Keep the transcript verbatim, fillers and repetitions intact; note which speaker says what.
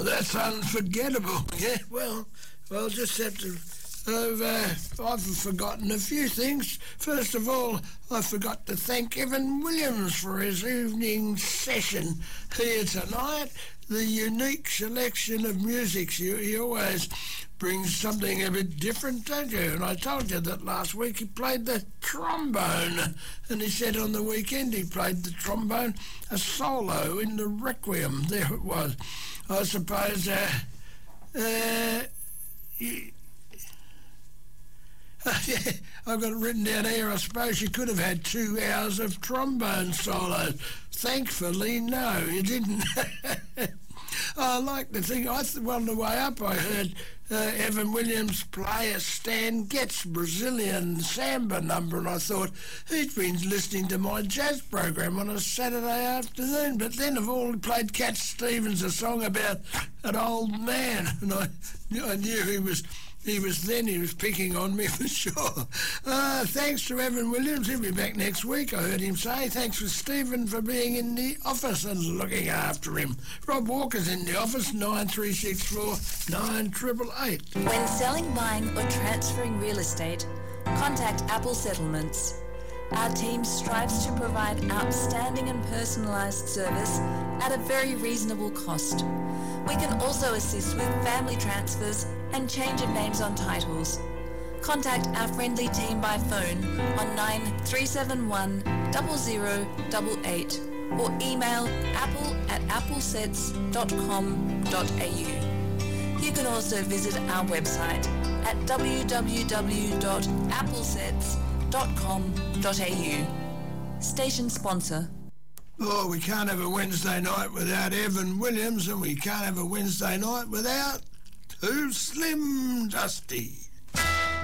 Speaker 1: that's unforgettable. Yeah, well, I'll just have to... I've, uh, I've forgotten a few things. First of all, I forgot to thank Evan Williams for his evening session here tonight. The unique selection of music. He, he always brings something a bit different, don't you? And I told you that last week he played the trombone. And he said on the weekend he played the trombone, a solo in the Requiem. There it was. I suppose... Uh, uh, he, yeah, I've got it written down here. I suppose you could have had two hours of trombone solos. Thankfully, no, you didn't. I like the thing. I th- well, on the way up, I heard uh, Evan Williams play a Stan Getz Brazilian samba number, and I thought, he's been listening to my jazz program on a Saturday afternoon. But then, of all, he played Cat Stevens, a song about an old man, and I, I knew he was... He was then, he was picking on me for sure. Uh, thanks to Evan Williams. He'll be back next week, I heard him say. Thanks for Stephen for being in the office and looking after him. Rob Walker's in the office, nine three six four, nine eight eight eight.
Speaker 2: When selling, buying or transferring real estate, contact Apple Settlements. Our team strives to provide outstanding and personalised service at a very reasonable cost. We can also assist with family transfers and change of names on titles. Contact our friendly team by phone on nine three seven one, zero zero eight eight or email apple at applesets dot com dot a u. You can also visit our website at w w w dot applesets dot com dot a u. Station sponsor.
Speaker 1: Oh, we can't have a Wednesday night without Evan Williams, and we can't have a Wednesday night without Too Slim Dusty.